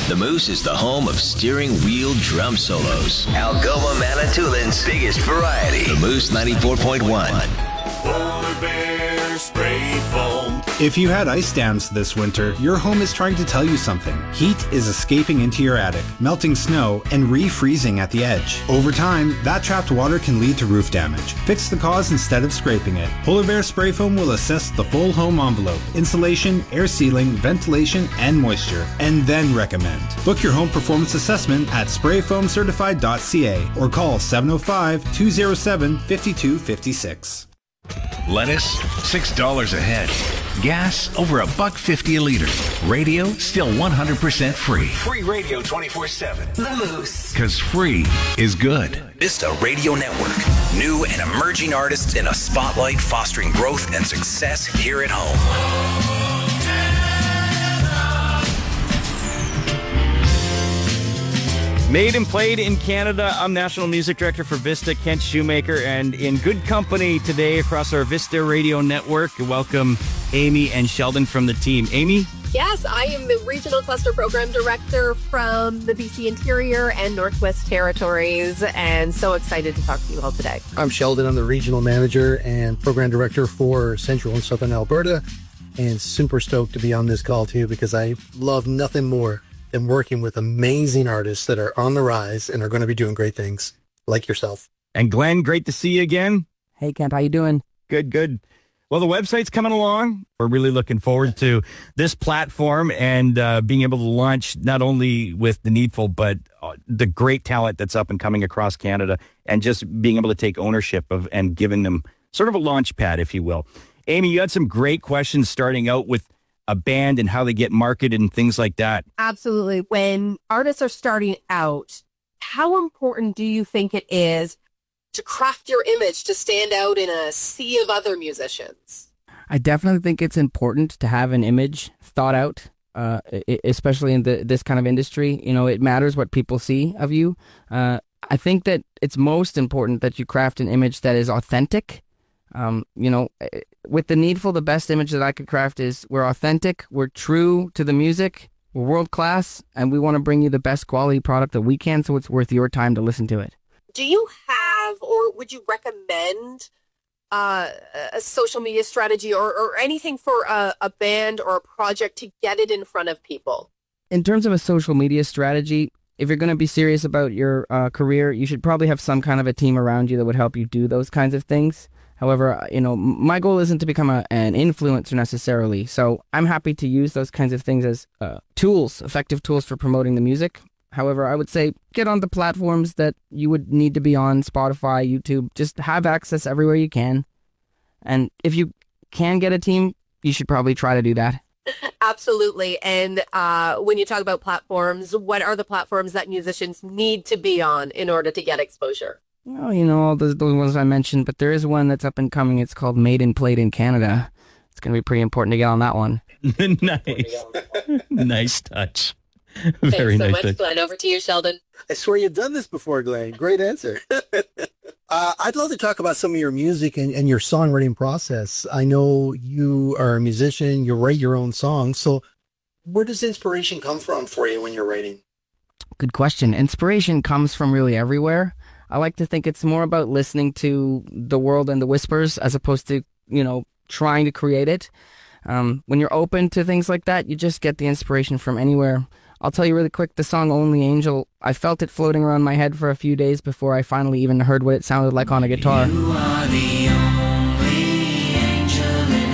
The Moose is the home of steering wheel drum solos. Algoma Manitoulин's biggest variety. The Moose 94.1. Polar Bear Spray Foam. If you had ice dams this winter, your home is trying to tell you something. Heat is escaping into your attic, melting snow, and refreezing at the edge. Over time, that trapped water can lead to roof damage. Fix the cause instead of scraping it. Polar Bear Spray Foam will assess the full home envelope, insulation, air sealing, ventilation, and moisture, and then recommend. Book your home performance assessment at sprayfoamcertified.ca or call 705-207-5256. Lettuce, $6 a head. Gas, over $1.50 a liter. Radio, still 100% free. Free radio 24/7. The Moose. Because free is good. Vista Radio Network. New and emerging artists in a spotlight, fostering growth and success here at home. Made and played in Canada. I'm National Music Director for Vista, Kent Shoemaker, and in good company today across our Vista Radio Network. Welcome Amy and Sheldon from the team. Amy? Yes, I am the Regional Cluster Program Director from the BC Interior and Northwest Territories, and so excited to talk to you all today. I'm Sheldon. I'm the Regional Manager and Program Director for Central and Southern Alberta, and super stoked to be on this call too, because I love nothing more and working with amazing artists that are on the rise and are going to be doing great things, like yourself. And Glenn, great to see you again. Hey, Kent, how you doing? Good. Well, the website's coming along. We're really looking forward to this platform and being able to launch not only with The Needful, but the great talent that's up and coming across Canada, and just being able to take ownership of and giving them sort of a launch pad, if you will. Amy, you had some great questions starting out with a band and how they get marketed and things like that. Absolutely. When artists are starting out, how important do you think it is to craft your image to stand out in a sea of other musicians? I definitely think it's important to have an image thought out, especially in this kind of industry. You know, it matters what people see of you. I think that it's most important that you craft an image that is authentic. With The Needful, the best image that I could craft is we're authentic, we're true to the music, we're world class, and we want to bring you the best quality product that we can, so it's worth your time to listen to it. Do you have, or would you recommend a social media strategy or anything for a band or a project to get it in front of people? In terms of a social media strategy, if you're going to be serious about your career, you should probably have some kind of a team around you that would help you do those kinds of things. However, my goal isn't to become an influencer necessarily, so I'm happy to use those kinds of things as effective tools for promoting the music. However, I would say get on the platforms that you would need to be on, Spotify, YouTube. Just have access everywhere you can. And if you can get a team, you should probably try to do that. Absolutely. And when you talk about platforms, what are the platforms that musicians need to be on in order to get exposure? Well, all those ones I mentioned, but there is one that's up and coming. It's called Made and Played in Canada. It's going to be pretty important to get on that one. Nice. Nice touch. Very nice. Thanks so much, Glenn. Over to you, Sheldon. I swear you've done this before, Glenn. Great answer. I'd love to talk about some of your music and your songwriting process. I know you are a musician, you write your own songs. So where does inspiration come from for you when you're writing? Good question. Inspiration comes from really everywhere. I like to think it's more about listening to the world and the whispers as opposed to, trying to create it. When you're open to things like that, you just get the inspiration from anywhere. I'll tell you really quick, the song Only Angel, I felt it floating around my head for a few days before I finally even heard what it sounded like on a guitar. You are the only angel in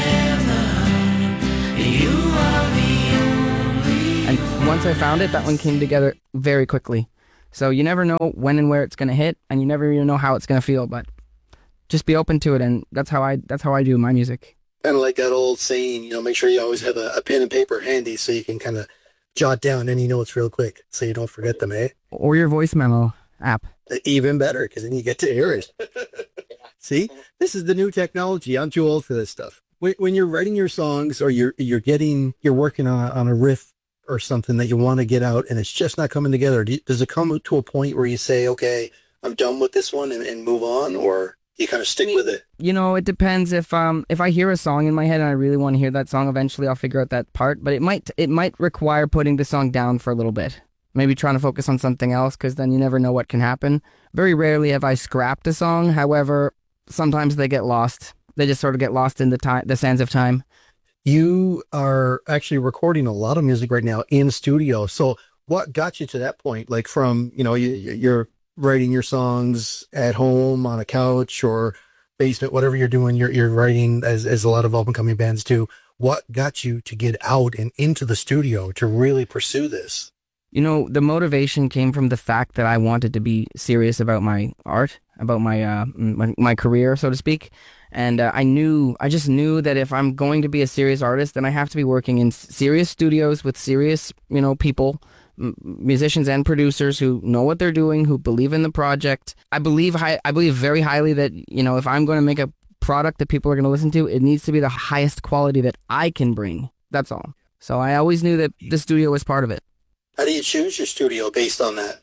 heaven. You are the only. And once I found it, that one came together very quickly. So you never know when and where it's going to hit, and you never even know how it's going to feel, but just be open to it, and that's how I do my music. Kind of like that old saying, make sure you always have a pen and paper handy so you can kind of jot down any notes real quick so you don't forget them, eh? Or your voice memo app. Even better, because then you get to hear it. See, this is the new technology. I'm too old for this stuff. When you're writing your songs or you're working on a riff or something that you want to get out and it's just not coming together, does it come to a point where you say, okay, I'm done with this one and move on? Or You kind of stick with it. You know, it depends. If I hear a song in my head and I really want to hear that song, eventually I'll figure out that part. But it might require putting the song down for a little bit. Maybe trying to focus on something else, because then you never know what can happen. Very rarely have I scrapped a song. However, sometimes they get lost. They just sort of get lost in the sands of time. You are actually recording a lot of music right now in studio. So what got you to that point? Like from, you're writing your songs at home on a couch or basement, whatever you're doing, you're writing as a lot of up and coming bands do. What got you to get out and into the studio to really pursue this? The motivation came from the fact that I wanted to be serious about my art, about my career, so to speak. And I just knew that if I'm going to be a serious artist, then I have to be working in serious studios with serious, people, musicians and producers who know what they're doing, who believe in the project. I believe very highly that, if I'm going to make a product that people are going to listen to, it needs to be the highest quality that I can bring. That's all. So I always knew that the studio was part of it. How do you choose your studio based on that?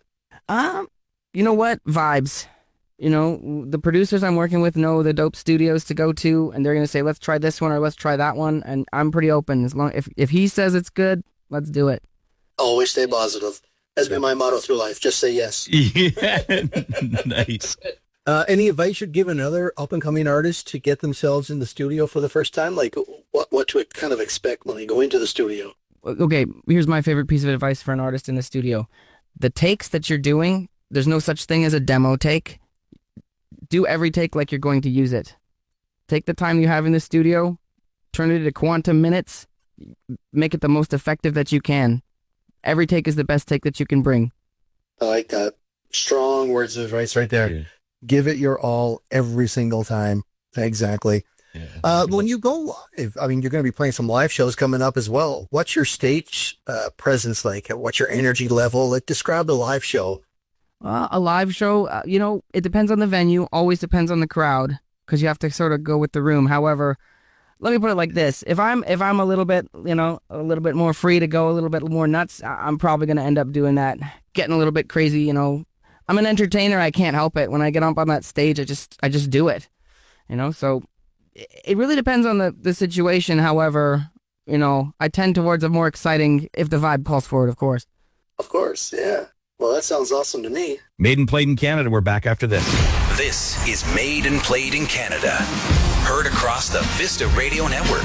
You know what? Vibes. The producers I'm working with know the dope studios to go to, and they're going to say, let's try this one or let's try that one. And I'm pretty open. As long if he says it's good, let's do it. Always stay positive. That's been my motto through life. Just say yes. Yeah. Nice. Any advice you'd give another up-and-coming artist to get themselves in the studio for the first time? Like what to kind of expect when they go into the studio? Okay, here's my favorite piece of advice for an artist in the studio. The takes that you're doing, there's no such thing as a demo take. Do every take like you're going to use it. Take the time you have in the studio, turn it into quantum minutes, make it the most effective that you can. Every take is the best take that you can bring. I like that. Strong words of advice right there. Yeah. Give it your all every single time. Exactly. Yeah. When you go live, you're going to be playing some live shows coming up as well. What's your stage presence like? What's your energy level? Like, describe the live show. A live show, it depends on the venue, always depends on the crowd, because you have to sort of go with the room. However, let me put it like this. If I'm a little bit, a little bit more free to go, a little bit more nuts, I'm probably going to end up doing that, getting a little bit crazy, I'm an entertainer. I can't help it. When I get up on that stage, I just do it, so it really depends on the situation. However, I tend towards a more exciting, if the vibe calls for it, of course. Of course, yeah. Well, that sounds awesome to me. Made and Played in Canada. We're back after this. This is Made and Played in Canada. Heard across the Vista Radio Network.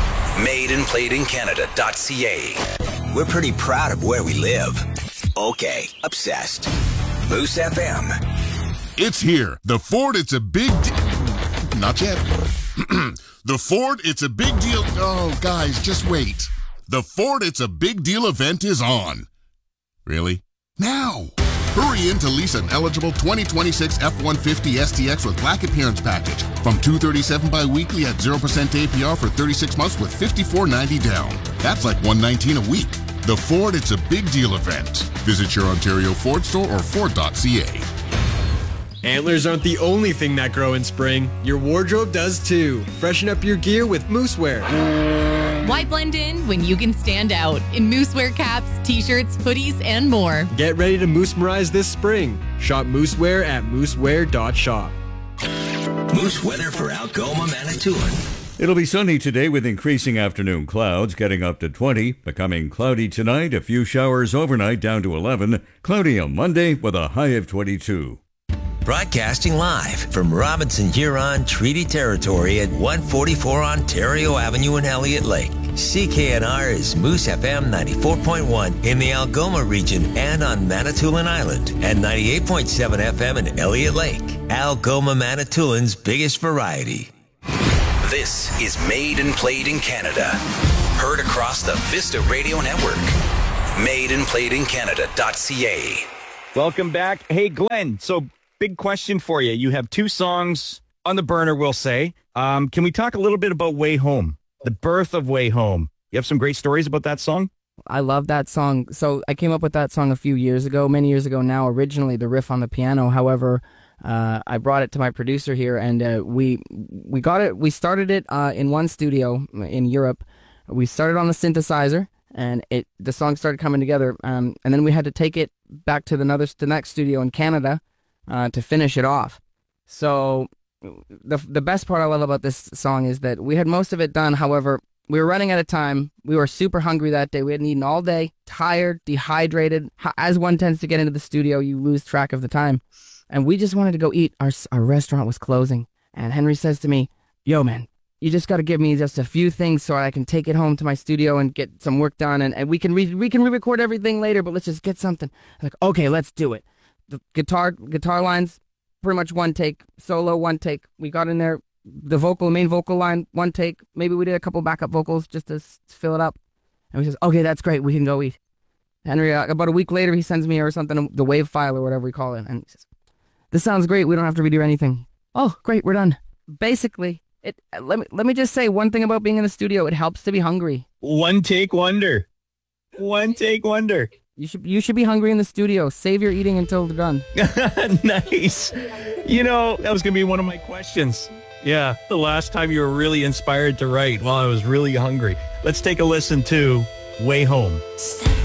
madeandplayedincanada.ca. We're pretty proud of where we live. Okay, obsessed. Moose FM. It's here. The Ford, it's a big Not yet. The Ford, it's a big deal. Oh, guys, just wait. The Ford, it's a big deal event is on. Really? Now! Hurry in to lease an eligible 2026 F-150 STX with Black Appearance Package from $237 bi-weekly at 0% APR for 36 months with $54.90 down. That's like $119 a week. The Ford, it's a big deal event. Visit your Ontario Ford store or Ford.ca. Antlers aren't the only thing that grow in spring. Your wardrobe does too. Freshen up your gear with Moosewear. Why blend in when you can stand out in Moosewear caps, t-shirts, hoodies, and more? Get ready to Moose-merize this spring. Shop Moosewear at moosewear.shop. Moose weather for Algoma, Manitoulin. It'll be sunny today with increasing afternoon clouds, getting up to 20, becoming cloudy tonight, a few showers overnight down to 11, cloudy on Monday with a high of 22. Broadcasting live from Robinson Huron Treaty Territory at 144 Ontario Avenue in Elliott Lake. CKNR is Moose FM 94.1 in the Algoma region and on Manitoulin Island, and 98.7 FM in Elliott Lake. Algoma, Manitoulin's biggest variety. This is Made and Played in Canada. Heard across the Vista Radio Network. madeandplayedincanada.ca. Welcome back. Hey, Glenn, so big question for you. You have two songs on the burner, we'll say. Can we talk a little bit about Way Home? The birth of Way Home. You have some great stories about that song? I love that song. So I came up with that song a few years ago, many years ago now, originally the riff on the piano. However, I brought it to my producer here, and we got it. We started it in one studio in Europe. We started on the synthesizer, and the song started coming together. And then we had to take it back to the next studio in Canada to finish it off. So the best part I love about this song is that we had most of it done. However, we were running out of time. We were super hungry that day. We hadn't eaten all day, tired, dehydrated. As one tends to get into the studio, you lose track of the time. And we just wanted to go eat. Our restaurant was closing. And Henry says to me, yo, man, you just got to give me just a few things so I can take it home to my studio and get some work done. And we can re-record everything later, but let's just get something. I'm like, okay, let's do it. The guitar lines, pretty much one take. Solo, one take. We got in there. The main vocal line, one take. Maybe we did a couple backup vocals just to fill it up. And he says, okay, that's great. We can go eat. Henry, about a week later, he sends me or something, the wave file or whatever we call it. And he says, this sounds great. We don't have to redo anything. Oh, great. We're done. Basically, let me just say one thing about being in the studio. It helps to be hungry. One take wonder. One take wonder. You should be hungry in the studio. Save your eating until they're done. Nice. You know, that was going to be one of my questions. Yeah, the last time you were really inspired to write while I was really hungry. Let's take a listen to Way Home. Step